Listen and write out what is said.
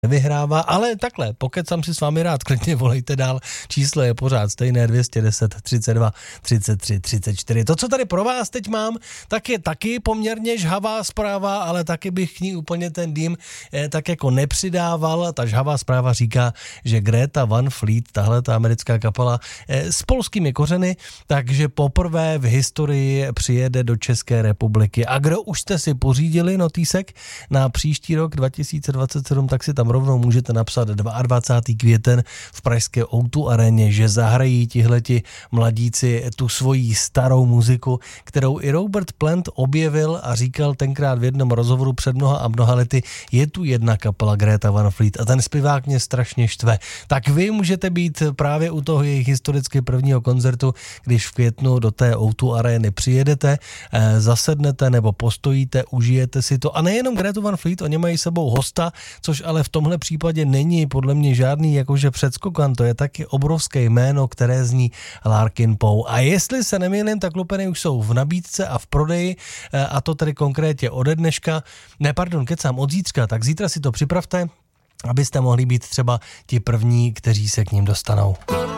nevyhrává, ale takhle, pokecám si s vámi rád, klidně volejte dál, číslo je pořád stejné, 210 32 33 34. To, co tady pro vás teď mám, tak je taky poměrně žhavá zpráva, ale taky bych k ní úplně ten dým tak jako nepřidával. Ta žhavá zpráva říká, že Greta Van Fleet, tahle ta americká kapela s polskými kořeny, takže poprvé v historii přijede do České republiky. A kdo už jste si pořídili notýsek na příští rok 2027, tak si tam rovnou můžete napsat 22. květen v pražské O2 aréně, že zahrají tihleti mladíci tu svoji starou muziku, kterou i Robert Plant objevil a říkal tenkrát v jednom rozhovoru před mnoha a mnoha lety, je tu jedna kapela Greta Van Fleet a ten zpěvák mě strašně štve. Tak vy můžete být právě u toho jejich historicky prvního koncertu, když v květnu do té O2 arény přijedete, zasednete nebo postojíte, užijete si to. A nejenom Greta Van Fleet, oni mají sebou hosta, což ale v tomhle případě není podle mě žádný jakože předskokan, to je taky obrovské jméno, které zní Larkin Poe. A jestli se nemýlím, tak lupeny už jsou v nabídce a v prodeji, a to tedy konkrétně ode dneška, kecám, od zítřka, tak zítra si to připravte, abyste mohli být třeba ti první, kteří se k ním dostanou.